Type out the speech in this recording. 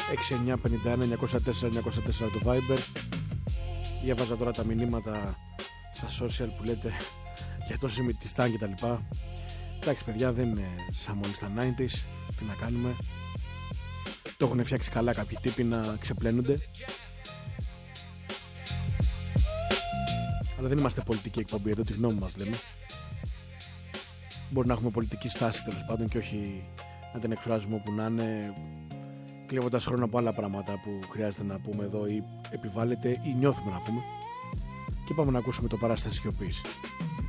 6951-904-904 το Viber. Διαβάζα τώρα τα μηνύματα στα social που λέτε για το Σιμιτιστάν και τα λοιπά. Εντάξει παιδιά, δεν είναι σαν μόλις τα 90s. Τι να κάνουμε. Το έχουν φτιάξει καλά κάποιοι τύποι να ξεπλένονται. Αλλά δεν είμαστε πολιτική εκπομπή εδώ, τη γνώμη μας λέμε. Μπορεί να έχουμε πολιτική στάση τέλος πάντων και όχι να την εκφράζουμε όπου να είναι, κλέβοντας χρόνο από άλλα πράγματα που χρειάζεται να πούμε εδώ ή επιβάλλεται ή νιώθουμε να πούμε. Και πάμε να ακούσουμε το Παράσταση Σιωπής.